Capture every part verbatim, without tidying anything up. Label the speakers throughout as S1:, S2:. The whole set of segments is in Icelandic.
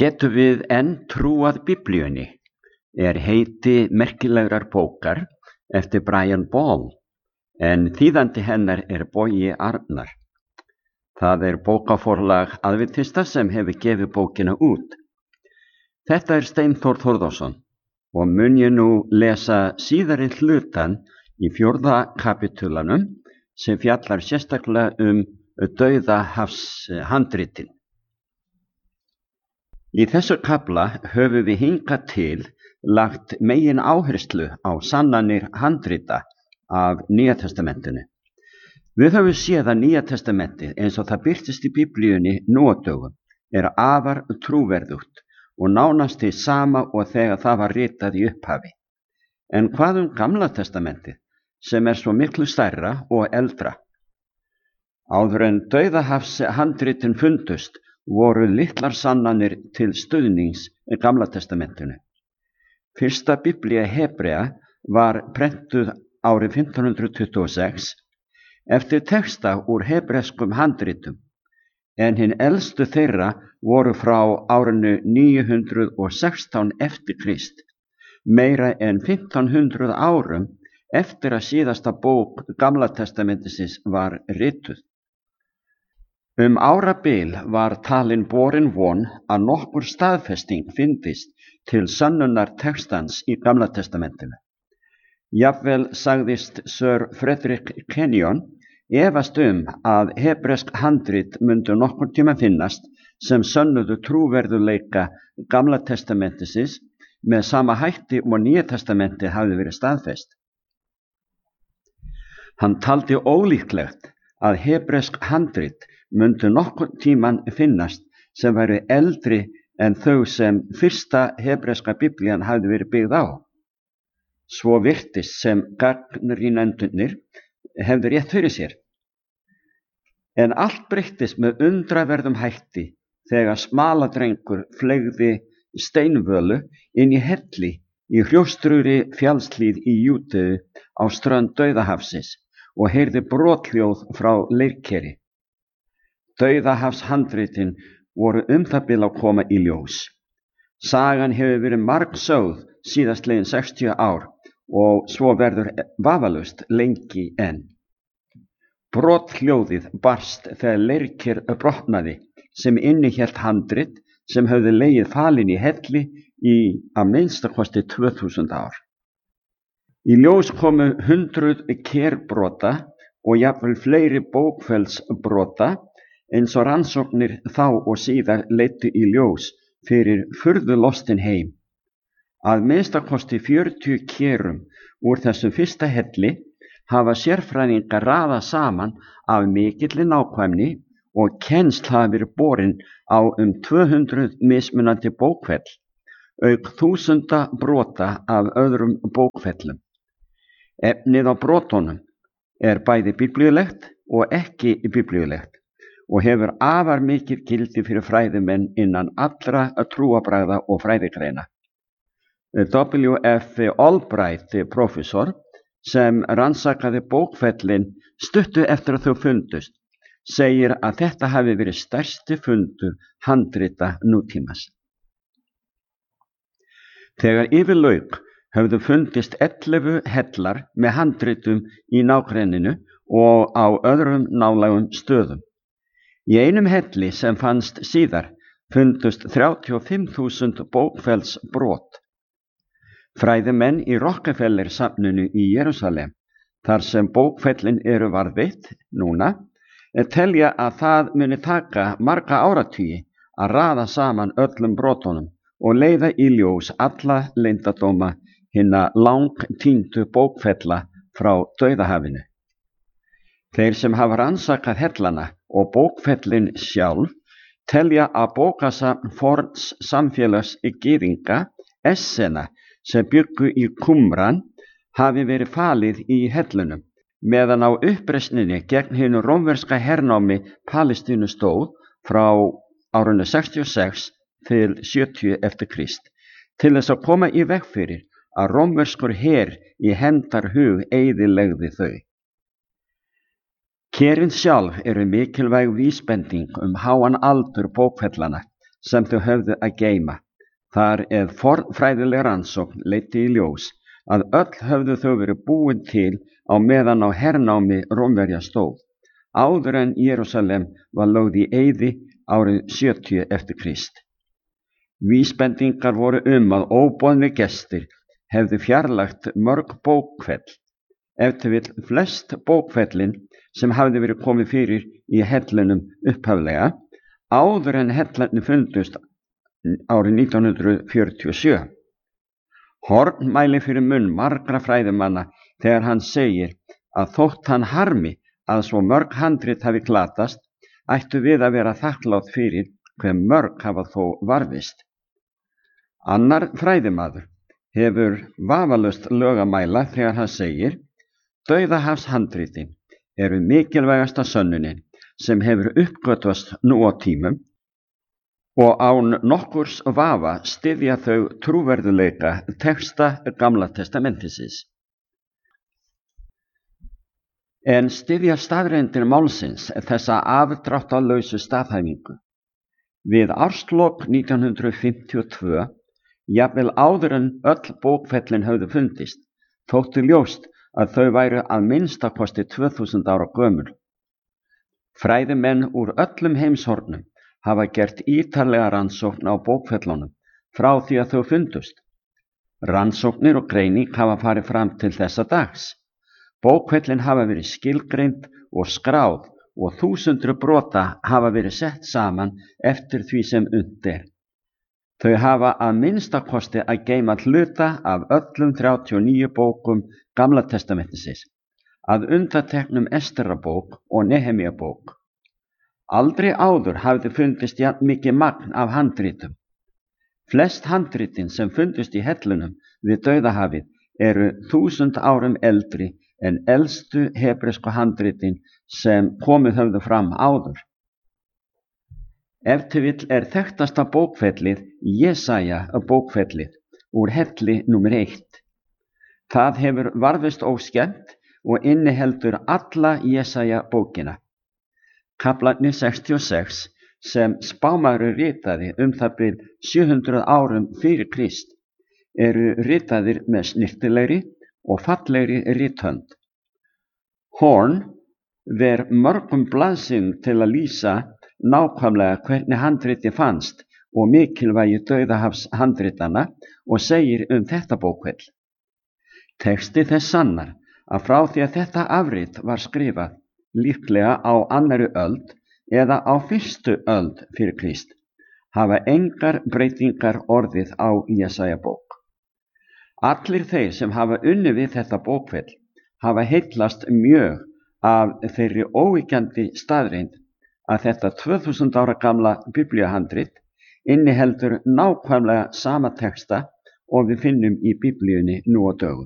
S1: Getum við enn trúað Biblíunni? Er heiti merkilegrar bókar eftir Brian Ball, en þýðandi hennar er Bogi Arnar. Það er bókaforlag Aðventista sem hefur gefið bókina út. Þetta er Steinþór Þórðarson og mun ég nú lesa síðari hlutan í fjórða kapítulanum sem fjallar sérstaklega um Dauðahafshandritin. Í þessu kafla höfum við hingað til lagt megin áherslu á sannanir handrita af Nýja testamentinu. Við höfum séð að Nýja testamentið eins og það birtist í Biblíunni nú á dögum er afar trúverðugt og nánast hið sama og þegar það var ritað í upphafi. En hvað um Gamla testamentið sem er svo miklu stærra og eldra? Áður en Dauðahafshandritin fundust voru litlar sannanir til stuðnings í Gamla testamentinu. Fyrsta Biblía Hebrea var prentuð árið fimmtán hundruð tuttugu og sex eftir texta úr hebreskum handritum, en hin elstu þeirra voru frá árinu níu hundruð og sextán eftir Krist, meira en fimmtán hundruð árum eftir að síðasta bók Gamla testamentisins var rituð. Um árabil var talin borin von að nokkur staðfesting fyndist til sönnunar textans í Gamla testamentinu. Jafnvel sagðist Sir Frederick Kenyon efast um að hebresk handrit myndu nokkur tíma finnast sem sönnuðu trúverðuleika Gamla testamentisins með sama hætti og Nýja testamentið hafði verið staðfest. Hann taldi ólíklegt að hebresk handrit myndu nokkur tíman finnast sem væru eldri en þau sem fyrsta hebreska biblían hafði verið byggð á. Svo virtist sem gagnrýnendurnir hefðu rétt fyrir sér. En allt breyttist með undraverðum hætti þegar smaladrengur fleygði steinvölu inn í helli í hrjóstrugri fjallshlíð í Júdeu á strönd Dauðahafsins og heyrði brothljóð frá leirkeri. Dauðahafshandritin voru um það bil að koma í ljós. Sagan hefur verið margsögð síðastliðin sextíu ár og svo verður vafalaust lengi enn. Brothljóðið barst þegar leirker brotnaði sem innihélt handrit sem höfðu legið falin í helli í að minnsta kosti tvö þúsund ár. Í ljós komu hundruð kerbrota og jafnvel fleiri bókfellsbrota eins og rannsóknir þá og síðar leiddu í ljós fyrir furðulostin heim. Að minnsta kosti fjörutíu kerum úr þessum fyrsta helli hafa sérfræðingar raðað saman af mikilli nákvæmni og kennsl hafa verið borin á um tvö hundruð mismunandi bókfell, auk þúsunda brota af öðrum bókfellum. Efnið á brotunum er bæði biblíulegt og ekki biblíulegt og hefur afar mikið gildi fyrir fræðimenn innan allra trúarbragða og fræðigreina. W F Albright, prófessor, sem rannsakaði bókfellin stuttu eftir að þau fundust, segir að þetta hafi verið stærsti fundur handrita nútímas. Þegar yfir lauk höfðu fundist ellefu hellar með handritum í nágrenninu og á öðrum nálægum stöðum. Í einum helli sem fannst síðar fundust þrjátíu og fimm þúsund bókfellsbrot. Fræðimenn í Rockefeller safninu í Jerúsalem, þar sem bókfellin eru varðveitt núna, telja að það muni taka marga áratugi að raða saman öllum brotunum og leiða í ljós alla leyndardóma hinna langtíndu bókfella frá Dauðahafinu. Þeir sem hafa rannsakað hellana og bókfellin sjálf telja að bókasafn forns samfélags gyðinga, Essena, sem bjuggu í Qumran, hafi verið falið í hellunum, meðan á uppreisninni gegn hinu rómverska hernámi Palestínu stóð frá árinu sextíu og sex til sjötíu eftir Krist, til þess að koma í veg fyrir að rómverskur her í hendarhug eyðilegði þau. Kerin sjálf eru mikilvæg vísbending um háan aldur bókfellana sem þau höfðu að geyma. Þar eð fornfræðileg rannsókn leiddi í ljós að öll höfðu þau verið búin til á meðan á hernámi Rómverja stóð, áður en Jerúsalem var lögð í eyði árið sjötíu eftir Krist. Vísbendingar voru um að óboðnir gestir hefðu fjarlægt mörg bókfell, ef til vill flest bókfellin sem hafði verið komið fyrir í hellunum upphaflega, áður en hellarnir fundust árið nítján hundruð fjörutíu og sjö. Horn mæli fyrir munn margra fræðimanna þegar hann segir að þótt hann harmi að svo mörg handrit hafi glatast, ættu við að vera þakklátt fyrir hve mörg hafa þó varðist. Annar fræðimaður hefur vafalaust lög að mæla þegar hann segir: Dauðahafshandritin eru mikilvægasta sönnunin sem hefur uppgötvast nú á tímum og án nokkurs vafa styðja þau trúverðuleika texta Gamla testamentisins. En styðja staðreyndir málsins þessa afdráttarlausu staðhæfingu. Við árslok nítján hundruð fimmtíu og tvö, jafnvel áður en öll bókfellin höfðu fundist, þótti ljóst að þau væru að minnsta kosti tvö þúsund ára gömul. Fræðimenn úr öllum heimshornum hafa gert ítarlega rannsókn á bókfellunum frá því að þau fundust. Rannsóknir og greining hafa farið fram til þessa dags. Bókfellin hafa verið skilgreind og skráð og þúsundur brota hafa verið sett saman eftir því sem unnt er. Þau hafa að minnsta kosti að geyma hluta af öllum þrjátíu og níu bókum Gamla testamentisins, að undanteknum Esterabók og Nehemíabók. Aldrei áður hafði fundist jafn mikið magn af handritum. Flest handritin sem fundist í hellunum við Dauðahafið eru þúsund árum eldri en elstu hebresku handritin sem komið höfðu fram áður. Ef til vill er þekktasta bókfellið Jesaja bókfellið úr helli númer eitt. Það hefur varðist óskemmt og inniheldur alla Jesaja bókina. Kaflarnir sextíu og sex sem spámaður ritaði um það bil sjö hundruð árum fyrir Krist eru ritaðir með snyrtilegri og fallegri rithönd. Horn ver mörgum blaðsíðum til að lýsa nákvæmlega hvernig handriti fannst og mikilvægi Dauðahafshandritana og segir um þetta bókfell. Texti þess sannar að frá því að þetta afrit var skrifað, líklega á annarri öld eða á fyrstu öld fyrir Krist, hafa engar breytingar orðið á Jesaja bók. Allir þeir sem hafa unnið við þetta bókfell hafa heillast mjög af þeirri óyggjandi staðreynd að þetta tvö þúsund ára gamla biblíuhandrit inniheldur nákvæmlega sama texta og við finnum í biblíunni nú á dögum.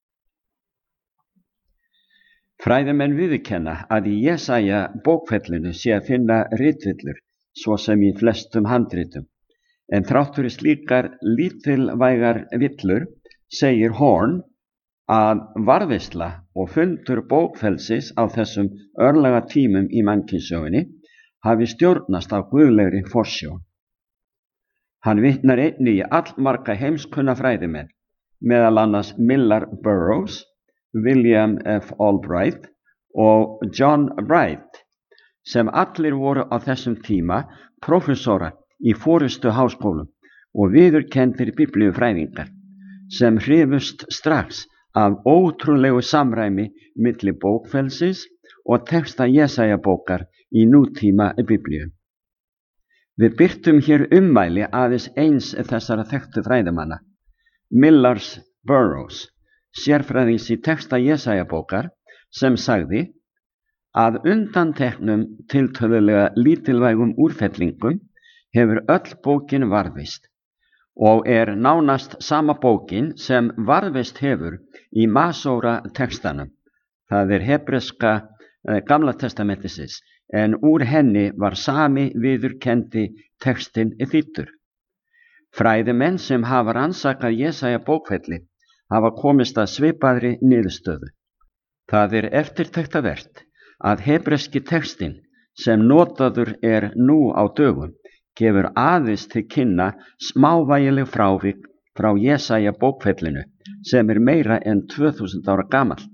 S1: Fræðimenn viðurkenna að í Jesaja bókfellinu sé að finna ritvillur, svo sem í flestum handritum, en þrátt fyrir slíkar lítilvægar villur segir Horn að varðveisla og fundur bókfellsins á þessum örlaga tímum í mannkynssögunni hafi stjórnast af guðlegri forsjón. Hann vitnar einnig í allmarga heimskunna fræðimenn, meðal annars Millar Burroughs, William F. Albright og John Bright, sem allir voru á þessum tíma prófessorar í forystu háskólum og viðurkenndir biblíufræðingar, sem hrifust strax af ótrúlegu samræmi milli bókfellsins og texta Jesaja bókar í nútíma biblíu. Við birtum hér ummæli aðeins eins þessara þekktu fræðimanna, Millars Burroughs, sérfræðings í texta Jesaja bókar, sem sagði að undanteknum tiltölulega lítilvægum úrfellingum hefur öll bókin varðveist og er nánast sama bókin sem varðveist hefur í Masóra textanum, það er hebreska eh, Gamla testamentisins, en úr henni var sami viðurkendi textin þýddur. Fræðimenn sem hafa rannsakað Jesaja bókfelli hafa komist að svipaðri niðurstöðu. Það er eftirtektarvert að hebreski textin sem notaður er nú á dögum gefur aðeins til kynna smávægileg frávik frá Jesaja bókfellinu sem er meira en tvö þúsund ára gamalt.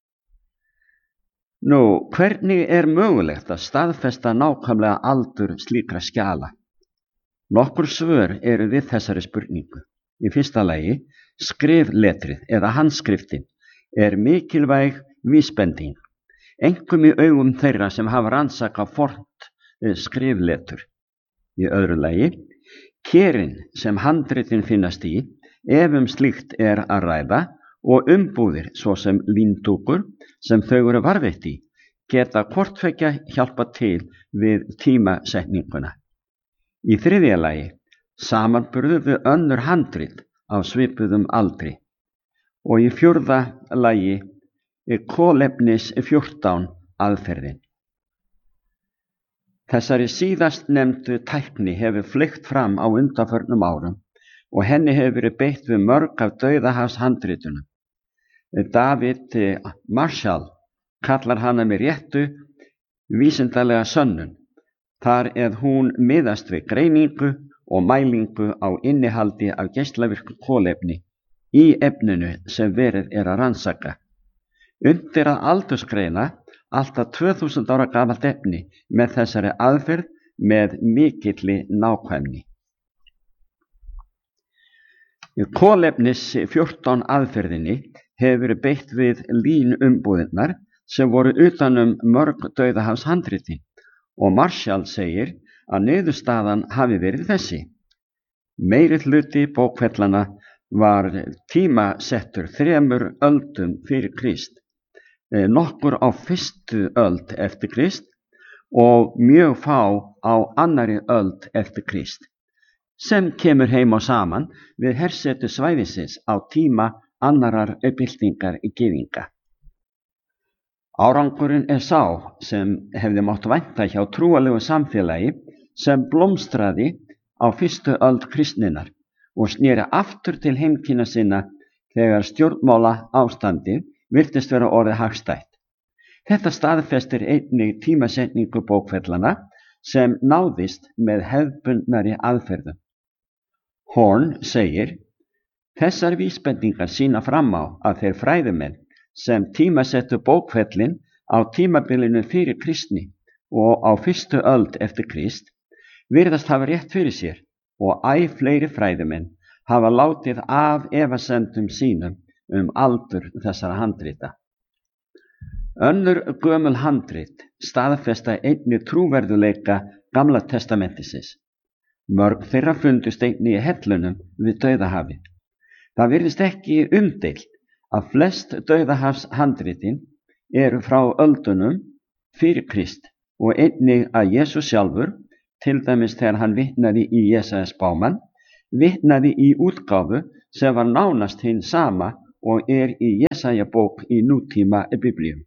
S1: Nú, hvernig er mögulegt að staðfesta nákvæmlega aldur slíkra skjala? Nokkur svör eru við þessari spurningu. Í fyrsta lagi, skrifletrið eða handskriftin er mikilvæg vísbending, einkum í augum þeirra sem hafa rannsakað fornt skrifletur. Í öðru lagi, kerin sem handritin finnast í, ef um slíkt er að ræða, og umbúðir svo sem líndúkur sem þau eru varðveitt í, geta hvort tveggja hjálpa til við tímasetninguna. Í þriðja lagi, samanburður við önnur handrit á svipuðum aldri. Og í fjórða lagi er kolefnis fjórtán aðferðin. Þessari síðast nefndu tækni hefur fleygt fram á undanförnum árum og henni hefur verið beitt við mörg af dauðahafshandritunum. David Marshall kallar hana með réttu vísindalega sönnun, þar eð hún miðast við greiningu og mælingu á innihaldi af geislavirku kolefni í efninu sem verið er að rannsaka. Undir að aldursgreina alltaf tvö þúsund ára gamalt efni með þessari aðferð með mikilli nákvæmni. Kolefnis fjórtán aðferðinni hefur verið beitt við línumbúðirnar sem voru utanum mörg dauðahafshandriti og Marshall segir að niðurstaðan hafi verið þessi. Meiri hluti bókfellana var tímasettur þremur öldum fyrir Krist, nokkur á fyrstu öld eftir Krist og mjög fá á annari öld eftir Krist, sem kemur heim og saman við hersetu svæðisins á tíma annarar byltingar gyðinga. Árangurinn er sá sem hefði mátt vænta hjá trúalegu samfélagi sem blómstraði á fyrstu öld kristninnar og sneri aftur til heimkynna sinna þegar stjórnmála ástandi virtist vera orðið hagstætt. Þetta staðfestir einnig tímasetningu bókfellana sem náðist með hefðbundnari aðferðum. Horn segir, þessar vísbendingar sýna fram á að þeir fræðimenn sem tímasettu bókfellin á tímabilinu fyrir kristni og á fyrstu öld eftir Krist virðast hafa rétt fyrir sér og æ fleiri fræðimenn hafa látið af efasemdum sínum um aldur þessara handrita. Önnur gömul handrit staðfesta einnig trúverðuleika Gamla testamentisins. Mörg þeirra fundust einnig í hellunum við Dauðahafið. Það virðist ekki umdeilt að flest dauðahafshandritin eru frá öldunum fyrir Krist og einnig að Jesús sjálfur, til dæmis þegar hann vitnaði í Jesaja spámann, vitnaði í útgáfu sem var nánast hinn sama og er í Jesaja bók í nútíma Biblíum.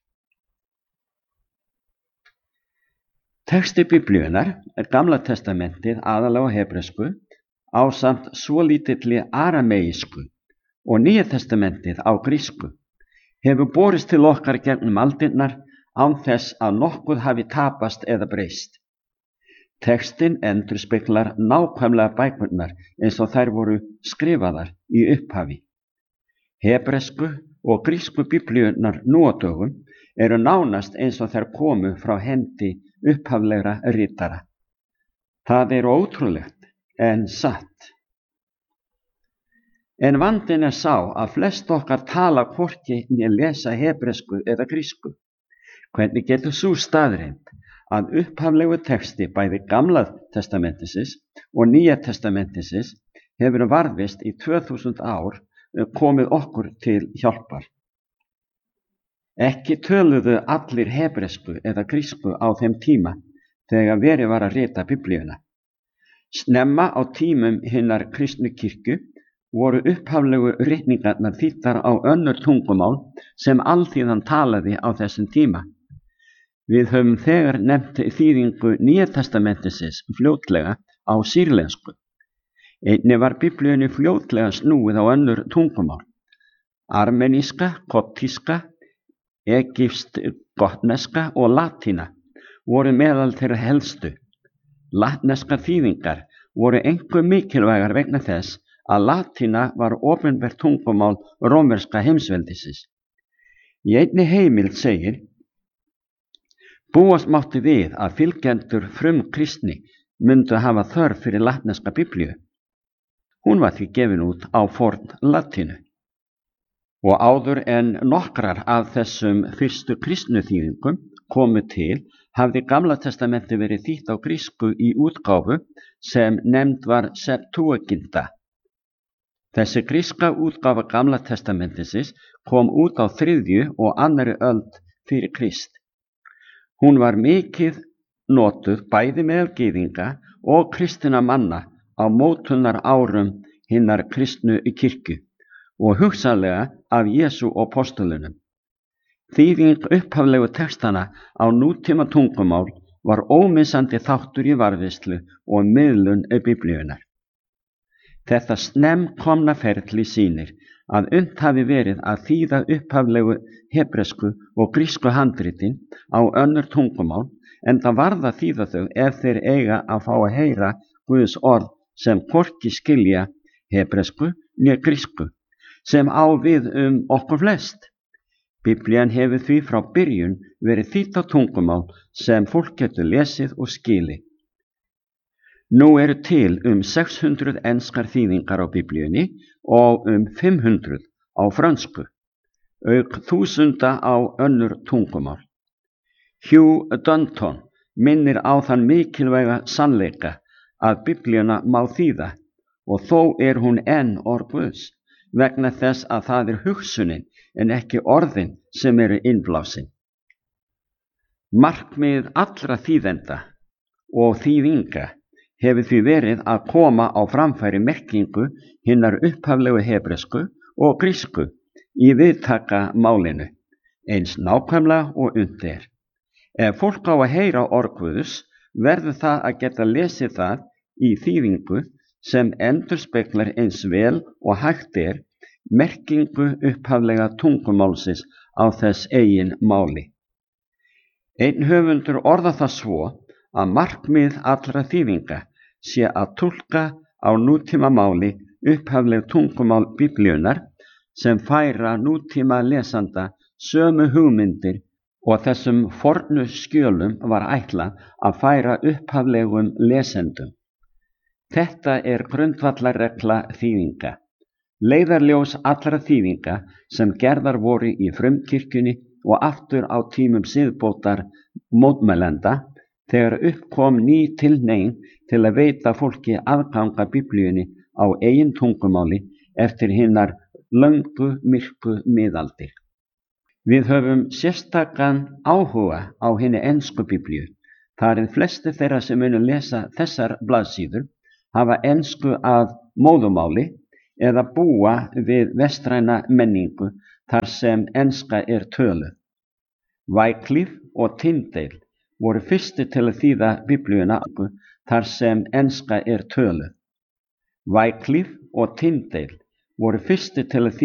S1: Texti Biblíunar, Gamla testamentið aðallega á hebresku, ásamt svolítilli arameísku og Nýja testamentið á grísku, hefur borist til okkar gegnum aldirnar án þess að nokkuð hafi tapast eða breyst. Textin endurspeglar nákvæmlega bækurnar eins og þær voru skrifaðar í upphafi. Hebresku og grísku biblíurnar nú á dögum eru nánast eins og þær komu frá hendi upphaflegra ritara. Það er ótrúlegt en satt. En vandinn er sá að flest okkar tala hvorki né lesa hebresku eða grísku. Hvernig getur sú staðreynd að upphaflegu texti bæði Gamla testamentisins og Nýja testamentisins hefur varðvist í tvö þúsund ár komið okkur til hjálpar? Ekki töluðu allir hebresku eða grísku á þeim tíma þegar verið var að rita Biblíuna. Snemma á tímum hinnar kristnu kirkju voru upphaflegu ritningarnar þýddar á önnur tungumál sem alþýðan talaði á þessum tíma. Við höfum þegar nefnt þýðingu Nýja testamentisins fljótlega á sýrlensku. Einnig var Biblíunni fljótlega snúið á önnur tungumál. Armeníska, koptíska, egypst, gotneska og latína voru meðal þeirra helstu. Latneskar þýðingar voru einkum mikilvægar vegna þess að latína var opinbert tungumál rómverska heimsveldisins. Í einni heimild segir: Búast mátti við að fylgjendur frumkristni myndu hafa þörf fyrir latneska biblíu. Hún var því gefin út á forn latínu. Og áður en nokkrar af þessum fyrstu kristnu þýðingum komu til, hafði Gamla testamenti verið þýtt á grísku í útgáfu sem nefnd var Septuaginta. Þessi gríska útgáfa Gamla testamentisins kom út á þriðju og annarri öld fyrir Krist. Hún var mikið notuð bæði meðal gyðinga og kristinna manna á mótunar árum hinnar kristnu kirkju og hugsanlega af Jesú og postulunum. Þýðing upphaflegu textana á nútíma tungumál var ómissandi þáttur í varðveislu og miðlun biblíunnar. Þetta snemmkomna ferli sýnir að unnt hafi verið að þýða upphaflegu hebresku og grísku handritin á önnur tungumál, enda varð að þýða þau ef þeir eiga að fá að heyra Guðs orð sem hvorki skilja hebresku né grísku, sem á við um okkur flest. Biblían hefur því frá byrjun verið þýdd á tungumál sem fólk getur lesið og skilið. Nú eru til um sex hundruð enskar þýðingar á biblíunni og um fimm hundruð á frönsku, auk þúsunda á önnur tungumál. Hugh Dunton minnir á þann mikilvæga sannleika að biblíuna má þýða, og þó er hún enn orð Guðs, vegna þess að það er hugsunin en ekki orðin sem eru innblásin. Markmið allra þýðenda og þýðinga hefur því verið að koma á framfæri merkingu hinnar upphaflegu hebresku og grísku í viðtaka málinu, eins nákvæmlega og unnt er. Ef fólk á að heyra orð Guðs, verður það að geta lesið það í þýðingu sem endurspeglar eins vel og hægt er merkingu upphaflega tungumálsins á þess eigin máli. Einn höfundur orða það svo að markmið allra þýðinga sé að túlka á nútíma máli upphafleg tungumál biblíunnar sem færa nútíma lesanda sömu hugmyndir og þessum fornu skjölum var ætlað að færa upphaflegum lesendum. Þetta er grundvallarregla þýðinga. Leiðarljós allra þýðinga sem gerðar voru í frumkirkjunni og aftur á tímum siðbótar mótmælenda þegar upp kom ný tilhneiging til að veita fólki aðganga biblíunni á eigin tungumáli eftir hinnar löngu myrku miðaldir. Við höfum sérstakan áhuga á hinni ensku biblíu, þar eð flesti þeirra sem munu lesa þessar blaðsíður hafa ensku að móðumáli eða búa við vestræna menningu þar sem enska er töluð. Wycliffe og Tyndale voru fyrsti til að þýða biblíuna þar sem enska er töluð. Wycliffe og Tyndale voru fyrsti til að þýða